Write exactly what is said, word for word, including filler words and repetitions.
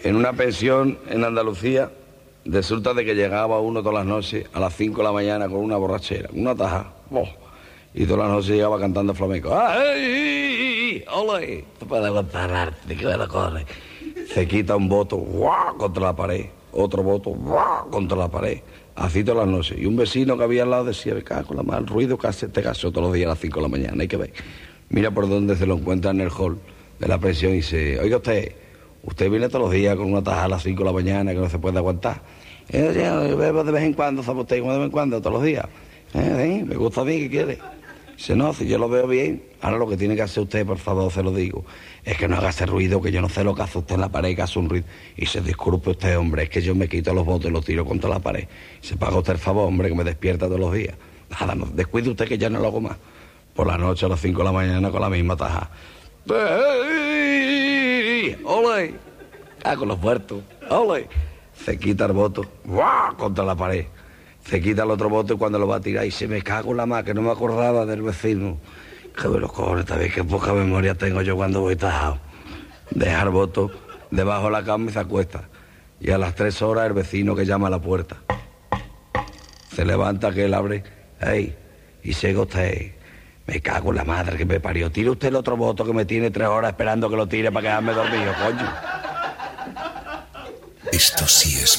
En una pensión en Andalucía, resulta de que llegaba uno todas las noches a las cinco de la mañana con una borrachera, una taja. Oh, y todas las noches llegaba cantando flamenco. ¡Ay! ¡Ole! No puede aguantar arte, que me lo corre. Se quita un voto, ¡guau! Contra la pared. Otro voto, ¡guau! Contra la pared. Así todas las noches. Y un vecino que había al lado decía, me cago en la mal ruido que hace este caso todos los días a las cinco de la mañana. Hay que ver. Mira por dónde se lo encuentra en el hall de la pensión y dice, oiga usted, usted viene todos los días con una taja a las cinco de la mañana que no se puede aguantar. Eh, yo bebo de vez en cuando, ¿sabe usted? De vez en cuando, todos los días. Eh, sí, me gusta a mí, ¿qué quiere? Dice, no, si yo lo veo bien, ahora lo que tiene que hacer usted, por favor, se lo digo, es que no haga ese ruido, que yo no sé lo que hace usted en la pared, que hace un ruido. Y se disculpe usted, hombre, es que yo me quito los votos y los tiro contra la pared. Y se paga usted el favor, hombre, que me despierta todos los días. Nada, no, descuide usted que ya no lo hago más. Por la noche a las cinco de la mañana con la misma taja. ¡Ole! Ah, con los muertos. ¡Ole! Se quita el voto, ¡guau! Contra la pared. Se quita el otro voto y cuando lo va a tirar y se me cago en la más, que no me acordaba del vecino. Que me los cojones, también qué poca memoria tengo yo cuando voy tajado. Deja el voto debajo de la cama y se acuesta. Y a las tres horas el vecino que llama a la puerta. Se levanta, que él abre. ¡Ey! Y llega usted. Me cago en la madre que me parió. Tire usted el otro voto que me tiene tres horas esperando que lo tire para quedarme dormido, coño. Esto sí es